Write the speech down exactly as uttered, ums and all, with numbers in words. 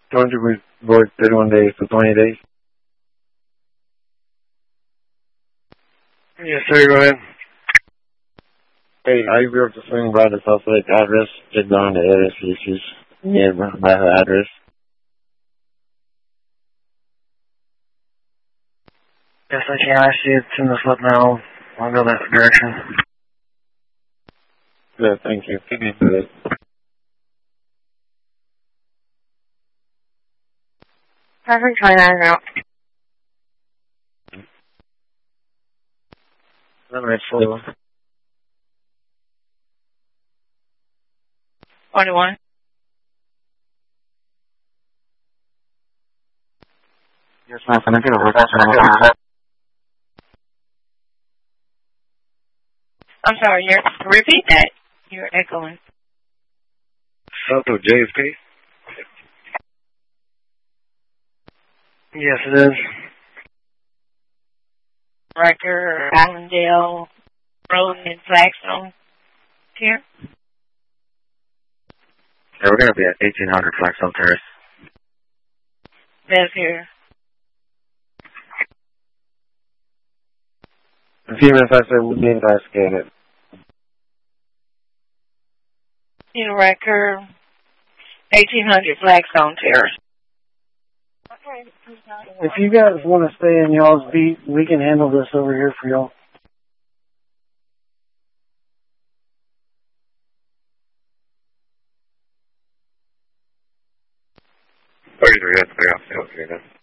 Told you we work thirty-one days to twenty days. Yes, sir, go ahead. Hey, are you able to swing by the South Lake address? Check down the address issues. Yeah, by her address. Yes, I can. I see it's in the slip now. I'll go that direction. Good, thank you. Keep me to it. Perfect, twenty-nine out. Number eight four. twenty-one. Yes, ma'am. Can I get a reference? I'm sorry, you're, repeat that. You're echoing. South of J F K? Yes, it is. Riker, Allendale, Road, and Flagstone. Here? Yeah, we're going to be at eighteen hundred Flagstone Terrace. That's here. A few minutes I said we need to scan it. In Riker, eighteen hundred Flagstone Terrace. Okay. If you guys want to stay in y'all's beat, we can handle this over here for y'all. thirty-three, that's clear. I'll stay up here then.